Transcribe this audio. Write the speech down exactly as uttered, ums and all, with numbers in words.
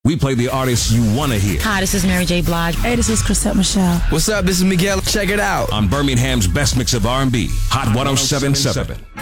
We play the artists you want to hear. Hi, this is Mary J. Blige. Hey, this is Chrisette Michele. What's up? This is Miguel. Check it out On Birmingham's best mix of R and B, Hot ten seventy-seven.